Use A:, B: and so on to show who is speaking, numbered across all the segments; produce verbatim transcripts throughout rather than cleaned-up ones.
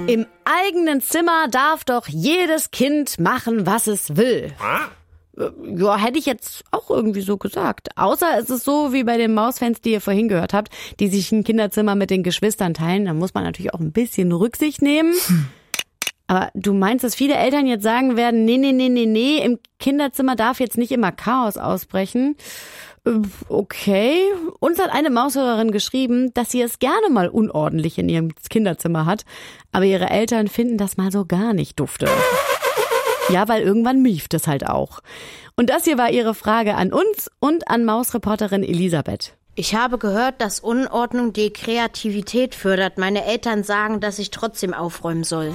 A: Im eigenen Zimmer darf doch jedes Kind machen, was es will. Ja, hätte ich jetzt auch irgendwie so gesagt. Außer es ist so wie bei den Mausfans, die ihr vorhin gehört habt, die sich ein Kinderzimmer mit den Geschwistern teilen. Da muss man natürlich auch ein bisschen Rücksicht nehmen. Aber du meinst, dass viele Eltern jetzt sagen werden, nee, nee, nee, nee, nee, im Kinderzimmer darf jetzt nicht immer Chaos ausbrechen. Okay. Uns hat eine Maushörerin geschrieben, dass sie es gerne mal unordentlich in ihrem Kinderzimmer hat, aber ihre Eltern finden das mal so gar nicht dufte. Ja, weil irgendwann mieft es halt auch. Und das hier war ihre Frage an uns und an Mausreporterin Elisabeth.
B: Ich habe gehört, dass Unordnung die Kreativität fördert. Meine Eltern sagen, dass ich trotzdem aufräumen soll.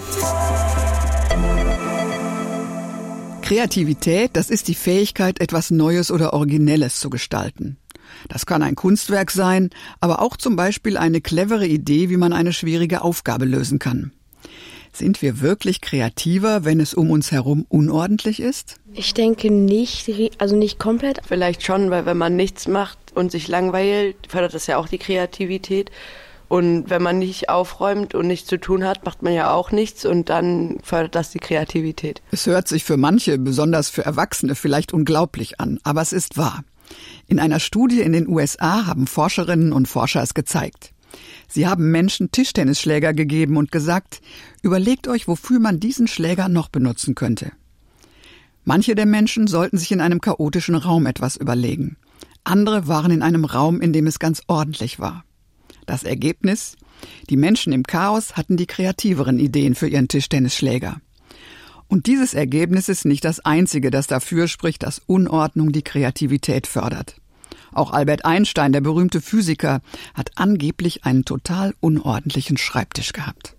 C: Kreativität, das ist die Fähigkeit, etwas Neues oder Originelles zu gestalten. Das kann ein Kunstwerk sein, aber auch zum Beispiel eine clevere Idee, wie man eine schwierige Aufgabe lösen kann. Sind wir wirklich kreativer, wenn es um uns herum unordentlich ist?
D: Ich denke nicht, also nicht komplett.
E: Vielleicht schon, weil wenn man nichts macht und sich langweilt, fördert das ja auch die Kreativität. Und wenn man nicht aufräumt und nichts zu tun hat, macht man ja auch nichts und dann fördert das die Kreativität.
C: Es hört sich für manche, besonders für Erwachsene, vielleicht unglaublich an, aber es ist wahr. In einer Studie in den U S A haben Forscherinnen und Forscher es gezeigt. Sie haben Menschen Tischtennisschläger gegeben und gesagt, überlegt euch, wofür man diesen Schläger noch benutzen könnte. Manche der Menschen sollten sich in einem chaotischen Raum etwas überlegen. Andere waren in einem Raum, in dem es ganz ordentlich war. Das Ergebnis? Die Menschen im Chaos hatten die kreativeren Ideen für ihren Tischtennisschläger. Und dieses Ergebnis ist nicht das einzige, das dafür spricht, dass Unordnung die Kreativität fördert. Auch Albert Einstein, der berühmte Physiker, hat angeblich einen total unordentlichen Schreibtisch gehabt.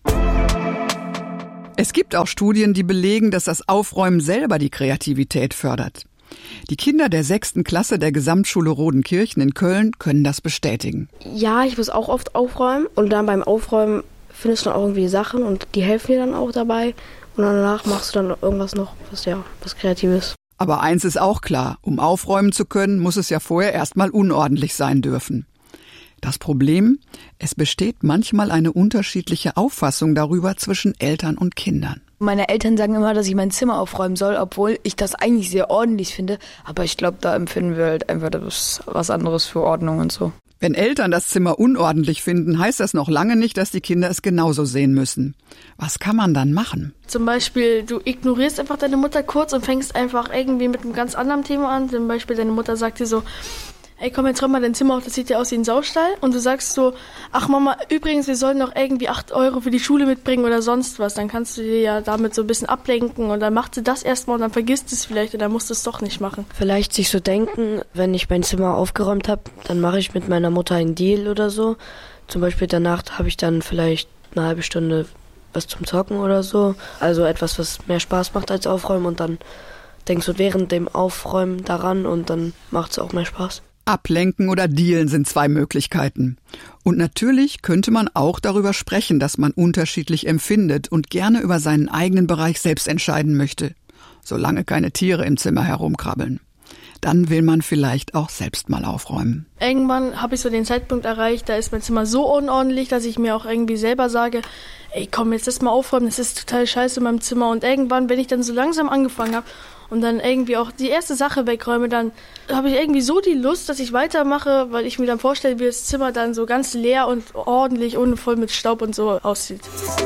C: Es gibt auch Studien, die belegen, dass das Aufräumen selber die Kreativität fördert. Die Kinder der sechsten Klasse der Gesamtschule Rodenkirchen in Köln können das bestätigen.
D: Ja, ich muss auch oft aufräumen und dann beim Aufräumen findest du auch irgendwie Sachen und die helfen dir dann auch dabei und danach machst du dann irgendwas noch, was ja, was Kreatives.
C: Aber eins ist auch klar, um aufräumen zu können, muss es ja vorher erstmal unordentlich sein dürfen. Das Problem, es besteht manchmal eine unterschiedliche Auffassung darüber zwischen Eltern und Kindern.
F: Meine Eltern sagen immer, dass ich mein Zimmer aufräumen soll, obwohl ich das eigentlich sehr ordentlich finde. Aber ich glaube, da empfinden wir halt einfach das was anderes für Ordnung und so.
C: Wenn Eltern das Zimmer unordentlich finden, heißt das noch lange nicht, dass die Kinder es genauso sehen müssen. Was kann man dann machen?
G: Zum Beispiel, du ignorierst einfach deine Mutter kurz und fängst einfach irgendwie mit einem ganz anderen Thema an. Zum Beispiel, deine Mutter sagt dir so, ey, komm, jetzt räum mal dein Zimmer auf, das sieht ja aus wie ein Saustall. Und du sagst so, ach Mama, übrigens, wir sollen noch irgendwie acht Euro für die Schule mitbringen oder sonst was. Dann kannst du dir ja damit so ein bisschen ablenken und dann macht sie das erstmal und dann vergisst es vielleicht und dann musst du es doch nicht machen.
D: Vielleicht sich so denken, wenn ich mein Zimmer aufgeräumt habe, dann mache ich mit meiner Mutter einen Deal oder so. Zum Beispiel danach habe ich dann vielleicht eine halbe Stunde was zum Zocken oder so. Also etwas, was mehr Spaß macht als Aufräumen und dann denkst du während dem Aufräumen daran und dann macht es auch mehr Spaß.
C: Ablenken oder dealen sind zwei Möglichkeiten. Und natürlich könnte man auch darüber sprechen, dass man unterschiedlich empfindet und gerne über seinen eigenen Bereich selbst entscheiden möchte, solange keine Tiere im Zimmer herumkrabbeln. Dann will man vielleicht auch selbst mal aufräumen.
G: Irgendwann habe ich so den Zeitpunkt erreicht, da ist mein Zimmer so unordentlich, dass ich mir auch irgendwie selber sage, ey komm, jetzt lass mal aufräumen, das ist total scheiße in meinem Zimmer. Und irgendwann, wenn ich dann so langsam angefangen habe und dann irgendwie auch die erste Sache wegräume, dann habe ich irgendwie so die Lust, dass ich weitermache, weil ich mir dann vorstelle, wie das Zimmer dann so ganz leer und ordentlich und voll mit Staub und so aussieht.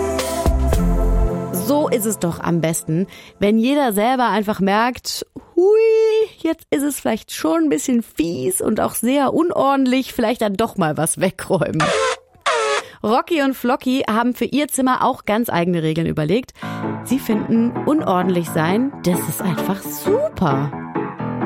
A: So ist es doch am besten, wenn jeder selber einfach merkt, hui, jetzt ist es vielleicht schon ein bisschen fies und auch sehr unordentlich, vielleicht dann doch mal was wegräumen. Rocky und Flocky haben für ihr Zimmer auch ganz eigene Regeln überlegt. Sie finden, unordentlich sein, das ist einfach super.